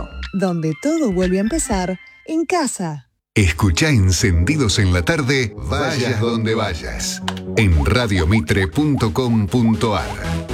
donde todo vuelve a empezar en casa. Escuchá Encendidos en la tarde, vayas donde vayas, en radiomitre.com.ar.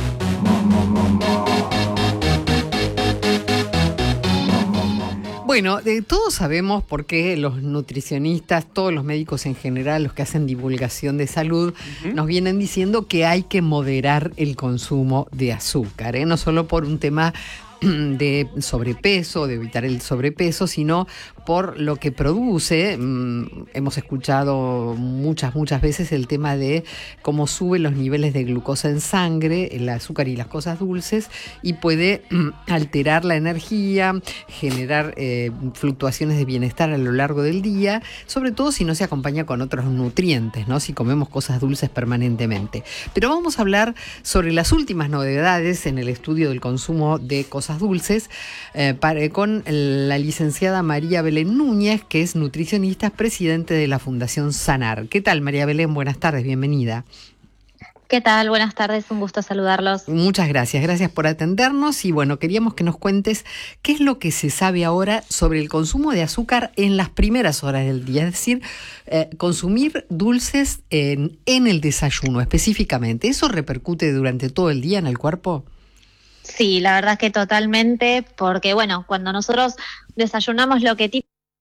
Bueno, todos sabemos por qué los nutricionistas, todos los médicos en general, los que hacen divulgación de salud, nos vienen diciendo que hay que moderar el consumo de azúcar, no solo por un tema de sobrepeso, de evitar el sobrepeso, sino por lo que produce. Hemos escuchado muchas veces el tema de cómo suben los niveles de glucosa en sangre, el azúcar y las cosas dulces, y puede alterar la energía, generar fluctuaciones de bienestar a lo largo del día, sobre todo si no se acompaña con otros nutrientes, ¿no? Si comemos cosas dulces permanentemente. Pero vamos a hablar sobre las últimas novedades en el estudio del consumo de cosas dulces con la licenciada María Belén Núñez, que es nutricionista, presidente de la Fundación Sanar. ¿Qué tal, María Belén? Buenas tardes, bienvenida. ¿Qué tal? Buenas tardes, un gusto saludarlos. Muchas gracias por atendernos y bueno, queríamos que nos cuentes qué es lo que se sabe ahora sobre el consumo de azúcar en las primeras horas del día, es decir, consumir dulces en el desayuno específicamente. ¿Eso repercute durante todo el día en el cuerpo? Sí, la verdad que totalmente, porque bueno, cuando nosotros desayunamos lo que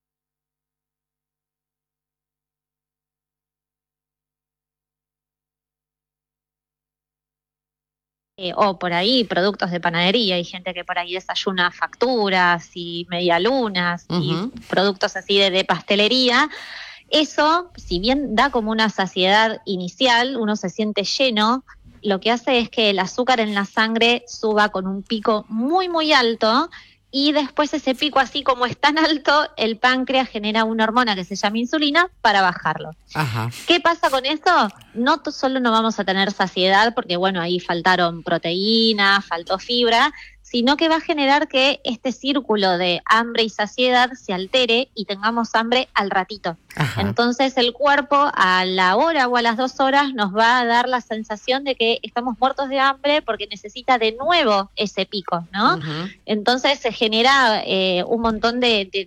o por ahí productos de panadería, hay gente que por ahí desayuna facturas y medialunas y productos así de pastelería. Eso, si bien da como una saciedad inicial, uno se siente lleno, lo que hace es que el azúcar en la sangre suba con un pico muy alto y después ese pico, así como es tan alto, el páncreas genera una hormona que se llama insulina para bajarlo. Ajá. ¿Qué pasa con eso? No solo no vamos a tener saciedad porque bueno, ahí faltaron proteínas, faltó fibra, sino que va a generar que este círculo de hambre y saciedad se altere y tengamos hambre al ratito. Ajá. Entonces el cuerpo a la hora o a las 2 horas nos va a dar la sensación de que estamos muertos de hambre porque necesita de nuevo ese pico, ¿no? Uh-huh. Entonces se genera un montón de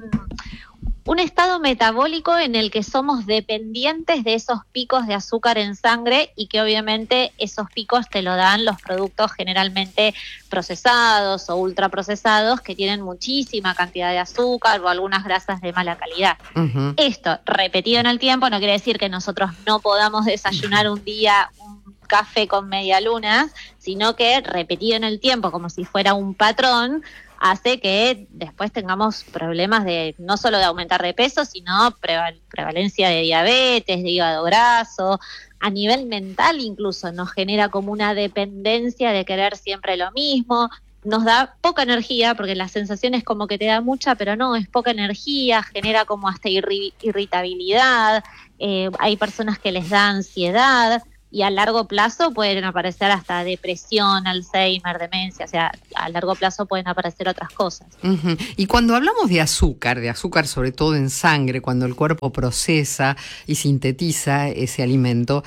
un estado metabólico en el que somos dependientes de esos picos de azúcar en sangre y que obviamente esos picos te lo dan los productos generalmente procesados o ultraprocesados que tienen muchísima cantidad de azúcar o algunas grasas de mala calidad. Uh-huh. Esto, repetido en el tiempo, no quiere decir que nosotros no podamos desayunar un día un café con medialunas, sino que repetido en el tiempo como si fuera un patrón, hace que después tengamos problemas de no solo de aumentar de peso, sino prevalencia de diabetes, de hígado graso. A nivel mental incluso nos genera como una dependencia de querer siempre lo mismo. Nos da poca energía, porque la sensación es como que te da mucha, pero no, es poca energía, genera como hasta irritabilidad. Hay personas que les da ansiedad. Y a largo plazo pueden aparecer hasta depresión, Alzheimer, demencia, o sea, a largo plazo pueden aparecer otras cosas. Uh-huh. Y cuando hablamos de azúcar sobre todo en sangre, cuando el cuerpo procesa y sintetiza ese alimento,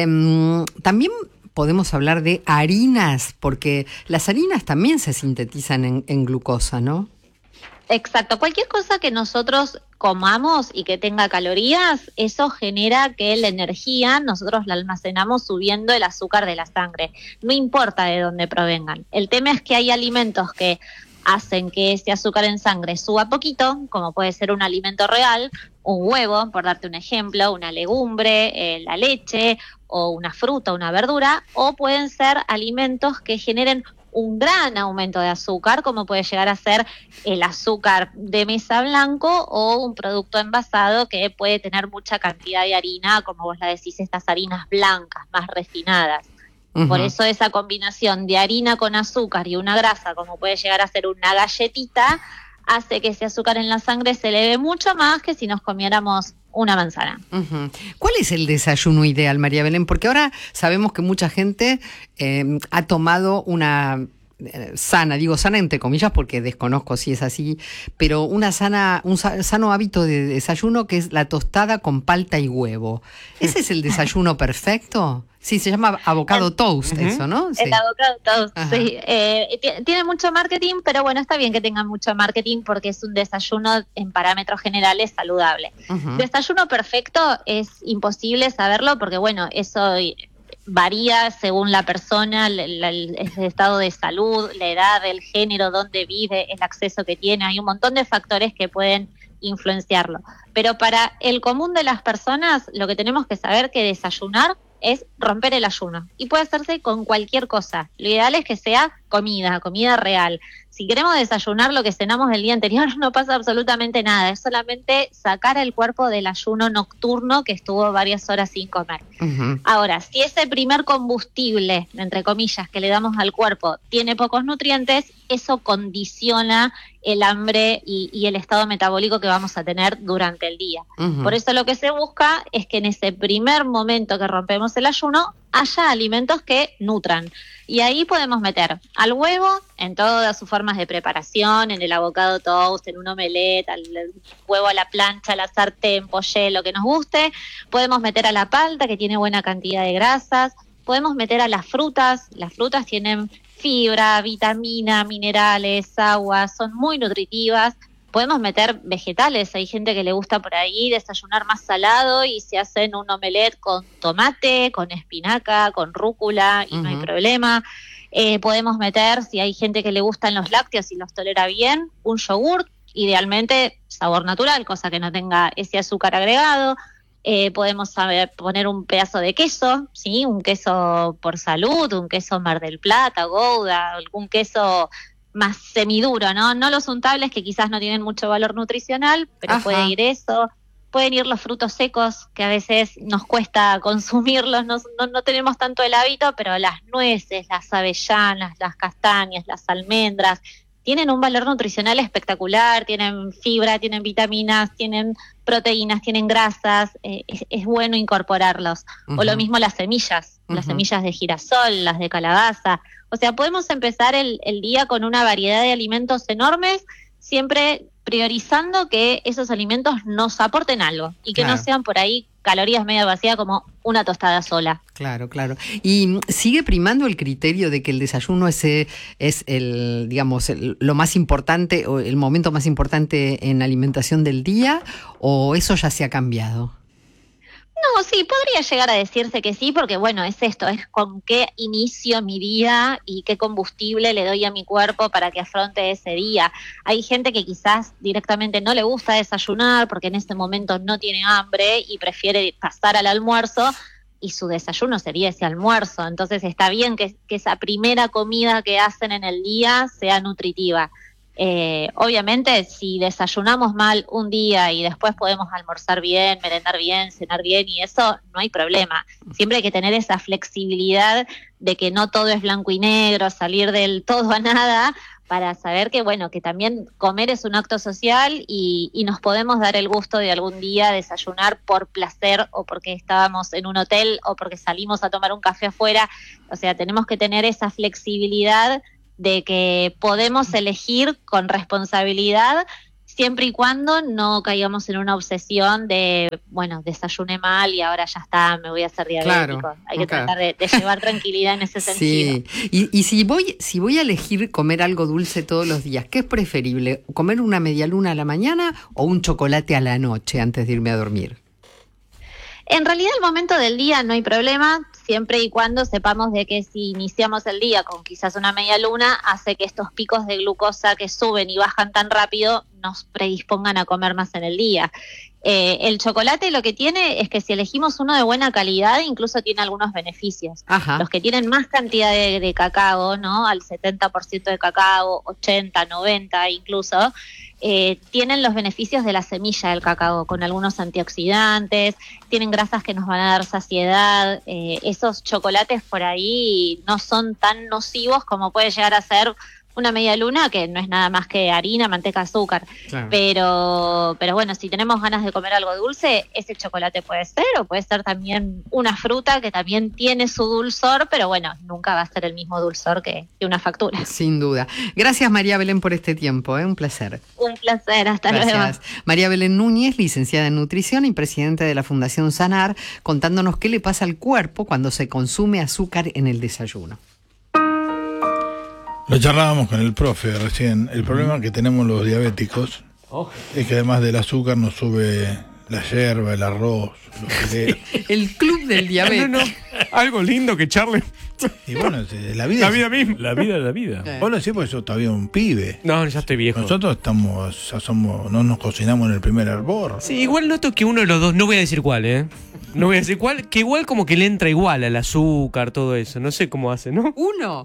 también podemos hablar de harinas, porque las harinas también se sintetizan en glucosa, ¿no? Exacto, cualquier cosa que nosotros comamos y que tenga calorías, eso genera que la energía nosotros la almacenamos subiendo el azúcar de la sangre, no importa de dónde provengan. El tema es que hay alimentos que hacen que ese azúcar en sangre suba poquito, como puede ser un alimento real, un huevo, por darte un ejemplo, una legumbre, la leche o una fruta, una verdura, o pueden ser alimentos que generen un gran aumento de azúcar, como puede llegar a ser el azúcar de mesa blanco o un producto envasado que puede tener mucha cantidad de harina, como vos la decís, estas harinas blancas, más refinadas. Uh-huh. Por eso esa combinación de harina con azúcar y una grasa, como puede llegar a ser una galletita, hace que ese azúcar en la sangre se eleve mucho más que si nos comiéramos una manzana. Uh-huh. ¿Cuál es el desayuno ideal, María Belén? Porque ahora sabemos que mucha gente ha tomado una sana, digo sana entre comillas porque desconozco si es así, pero un sano hábito de desayuno que es la tostada con palta y huevo. ¿Ese es el desayuno perfecto? Sí, se llama avocado toast, eso, ¿no? Sí. El avocado toast, Ajá. sí. Tiene mucho marketing, pero bueno, está bien que tenga mucho marketing porque es un desayuno en parámetros generales saludable. Uh-huh. Desayuno perfecto es imposible saberlo porque, bueno, eso varía según la persona, el estado de salud, la edad, el género, dónde vive, el acceso que tiene. Hay un montón de factores que pueden influenciarlo. Pero para el común de las personas, lo que tenemos que saber que desayunar es romper el ayuno. Y puede hacerse con cualquier cosa. Lo ideal es que sea comida real. Si queremos desayunar lo que cenamos el día anterior, no pasa absolutamente nada. Es solamente sacar el cuerpo del ayuno nocturno que estuvo varias horas sin comer. Uh-huh. Ahora, si ese primer combustible, entre comillas, que le damos al cuerpo tiene pocos nutrientes, eso condiciona el hambre y el estado metabólico que vamos a tener durante el día. Uh-huh. Por eso lo que se busca es que en ese primer momento que rompemos el ayuno haya alimentos que nutran. Y ahí podemos meter al huevo en todas sus formas de preparación, en el avocado toast, en un omelette, al huevo a la plancha, a la sartén, poché, lo que nos guste. Podemos meter a la palta, que tiene buena cantidad de grasas. Podemos meter a las frutas. Las frutas tienen fibra, vitamina, minerales, agua, son muy nutritivas. Podemos meter vegetales, hay gente que le gusta por ahí desayunar más salado y se hacen un omelette con tomate, con espinaca, con rúcula y no hay problema. Podemos meter, si hay gente que le gustan los lácteos y los tolera bien, un yogur, idealmente sabor natural, cosa que no tenga ese azúcar agregado. Podemos poner un pedazo de queso, ¿sí? Un queso por salud, un queso Mar del Plata, Gouda, algún queso más semiduro, ¿no? No los untables que quizás no tienen mucho valor nutricional, pero Ajá. puede ir eso. Pueden ir los frutos secos, que a veces nos cuesta consumirlos, no tenemos tanto el hábito, pero las nueces, las avellanas, las castañas, las almendras, tienen un valor nutricional espectacular, tienen fibra, tienen vitaminas, tienen proteínas, tienen grasas, es bueno incorporarlos. Uh-huh. O lo mismo las semillas de girasol, las de calabaza. O sea, podemos empezar el día con una variedad de alimentos enormes, siempre priorizando que esos alimentos nos aporten algo y que no sean por ahí calorías medio vacías como una tostada sola. Claro. ¿Y sigue primando el criterio de que el desayuno es el, digamos, lo más importante o el momento más importante en la alimentación del día, o eso ya se ha cambiado? No, sí, podría llegar a decirse que sí, porque bueno, es esto, es con qué inicio mi día y qué combustible le doy a mi cuerpo para que afronte ese día. Hay gente que quizás directamente no le gusta desayunar porque en ese momento no tiene hambre y prefiere pasar al almuerzo y su desayuno sería ese almuerzo. Entonces está bien que esa primera comida que hacen en el día sea nutritiva. Obviamente si desayunamos mal un día y después podemos almorzar bien, merendar bien, cenar bien y eso no hay problema. Siempre hay que tener esa flexibilidad de que no todo es blanco y negro, salir del todo a nada, para saber que bueno, que también comer es un acto social y nos podemos dar el gusto de algún día desayunar por placer o porque estábamos en un hotel o porque salimos a tomar un café afuera. O sea, tenemos que tener esa flexibilidad de que podemos elegir con responsabilidad siempre y cuando no caigamos en una obsesión de, bueno, desayuné mal y ahora ya está, me voy a hacer diabético. Claro, hay que tratar de llevar tranquilidad en ese sentido. Sí, y si voy a elegir comer algo dulce todos los días, ¿qué es preferible? ¿Comer una medialuna a la mañana o un chocolate a la noche antes de irme a dormir? En realidad el momento del día no hay problema, siempre y cuando sepamos de que si iniciamos el día con quizás una media luna, hace que estos picos de glucosa que suben y bajan tan rápido nos predispongan a comer más en el día. El chocolate lo que tiene es que si elegimos uno de buena calidad, incluso tiene algunos beneficios. Ajá. Los que tienen más cantidad de cacao, ¿no? Al 70% de cacao, 80, 90 incluso, tienen los beneficios de la semilla del cacao, con algunos antioxidantes, tienen grasas que nos van a dar saciedad. Esos chocolates por ahí no son tan nocivos como puede llegar a ser una media luna que no es nada más que harina, manteca, azúcar. Claro. Pero bueno, si tenemos ganas de comer algo dulce, ese chocolate puede ser, o puede ser también una fruta que también tiene su dulzor, pero bueno, nunca va a ser el mismo dulzor que una factura. Sin duda. Gracias, María Belén, por este tiempo, un placer. Un placer, hasta luego. Gracias. María Belén Núñez, licenciada en nutrición y presidenta de la Fundación Sanar, contándonos qué le pasa al cuerpo cuando se consume azúcar en el desayuno. Lo charlábamos con el profe recién. El problema que tenemos los diabéticos es que además del azúcar nos sube la yerba, el arroz, los fideos. El club del diabetes. No. Algo lindo que charle. Y bueno, la vida misma. La vida es la vida. Vos lo decís porque sos todavía un pibe. No, ya estoy viejo. Nosotros no nos cocinamos en el primer hervor. Sí, igual noto que uno de los dos, no voy a decir cuál, No voy a decir cuál, que igual como que le entra igual al azúcar, todo eso. No sé cómo hace, ¿no? Uno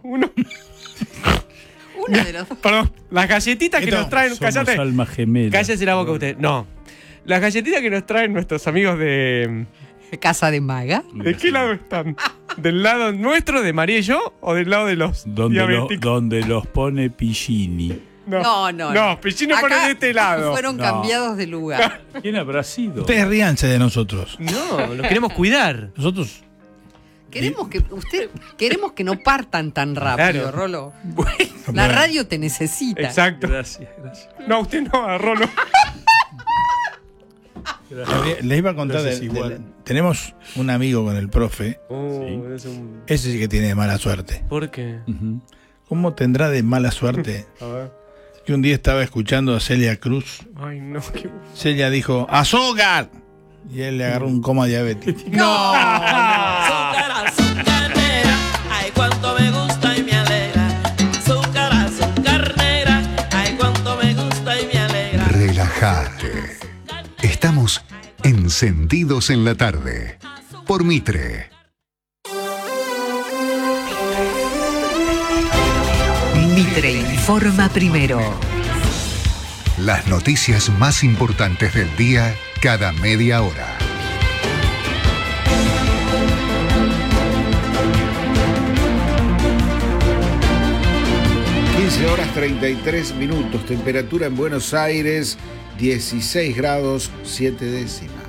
de los dos. Perdón, las galletitas que nos traen. Somos Cállate. almas gemelas. Cállese la boca usted. No. Las galletitas que nos traen nuestros amigos de. Casa de Maga. ¿De qué lado están? ¿Del lado nuestro, de María y yo? ¿O del lado de los diabéticos? Donde los pone Pillini. No. Pichino Acá pone de este lado. Fueron cambiados de lugar. ¿Quién habrá sido? Ustedes ríanse de nosotros. No, los queremos cuidar. Nosotros... Queremos que no partan tan rápido, Claro. Rolo. La radio te necesita. Exacto. Gracias. No, usted no, agarró, no. Les iba a contar, Gracias, igual. tenemos un amigo con el profe, Es un... ese sí que tiene mala suerte. ¿Por qué? ¿Cómo tendrá de mala suerte? A ver. Que un día estaba escuchando a Celia Cruz. Ay, no, qué... Celia dijo, ¡azúcar! Y él le agarró un coma diabético. Azúcar, azucarera, ay cuánto me gusta y me alegra. Azúcar, azucarera, ay cuánto me gusta y me alegra. Relájate. Estamos encendidos en la tarde. Por Mitre. Mitre informa primero. Las noticias más importantes del día cada media hora. Horas 33 minutos, temperatura en Buenos Aires 16 grados 7 décimas.